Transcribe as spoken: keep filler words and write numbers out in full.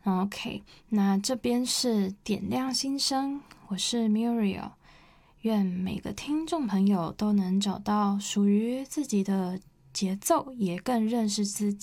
OK， 那这边是点亮心声，我是 Muriel， 愿每个听众朋友都能找到属于自己的节奏，也更认识自己。